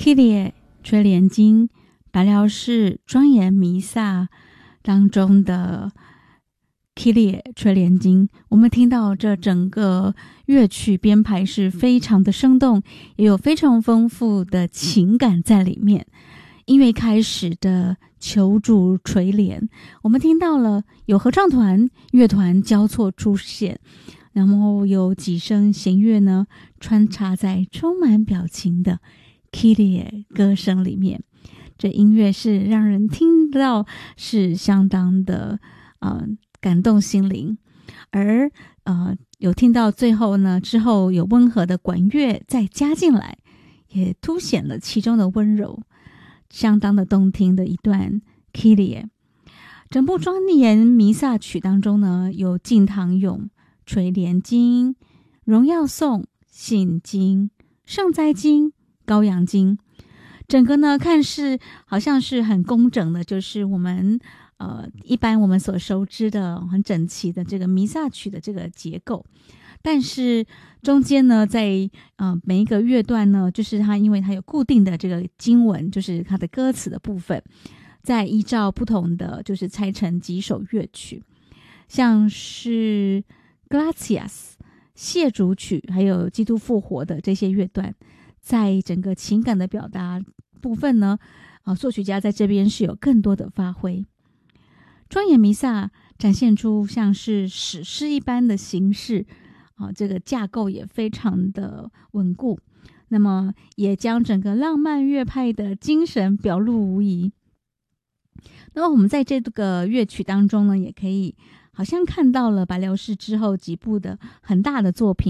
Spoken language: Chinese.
Kyrie 垂帘经，白辽士庄严弥撒当中的 Kyrie 垂帘经，我们听到这整个乐曲编排是非常的生动，也有非常丰富的情感在里面。音乐开始的求主垂帘，我们听到了有合唱团、乐团交错出现，然后有几声弦乐呢穿插在充满表情的 Kyrie 歌声里面。这音乐是让人听到是相当的感动心灵，而有听到最后呢，之后有温和的管乐再加进来，也凸显了其中的温柔，相当的动听的一段 Kyrie。 整部庄严弥撒曲当中呢，有敬堂咏、垂帘经、荣耀颂、信经、圣哉经、羔羊经，整个呢看似好像是很工整的，就是我们一般我们所熟知的很整齐的这个弥撒曲的这个结构，但是中间呢在每一个乐段呢，就是它因为它有固定的这个经文，就是它的歌词的部分，再依照不同的就是拆成几首乐曲，像是 Gratias 谢主曲还有基督复活的这些乐段，在整个情感的表达部分呢，作曲家在这边是有更多的发挥。庄严弥撒展现出像是史诗一般的形式，这个架构也非常的稳固，那么也将整个浪漫乐派的精神表露无遗。那么我们在这个乐曲当中呢，也可以好像看到了白辽士之后几部的很大的作品，